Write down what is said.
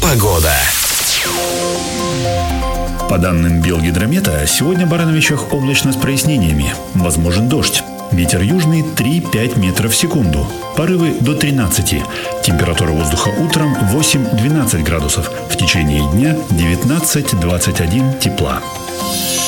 Погода. По данным Белгидромета, сегодня в Барановичах облачно с прояснениями. Возможен дождь. Ветер южный 3-5 метров в секунду. Порывы до 13. Температура воздуха утром 8-12 градусов. В течение дня 19-21 тепла.